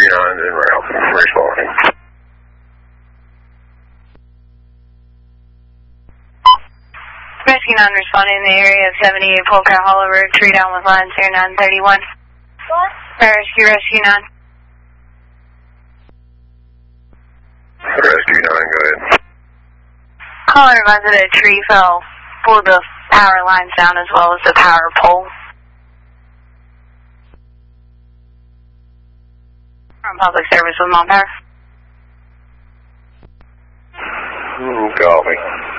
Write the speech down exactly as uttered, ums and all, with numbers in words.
Rescue nine in route. Responding. Rescue nine responding in the area of seventy-eight Polka Hollow Road, tree down with line zero nine thirty-one. What? Rescue, Rescue nine. Rescue nine, go ahead. Caller advised that a tree fell, pulled the power lines down as well as the power pole. From public service with Mont Power. Mm, copy.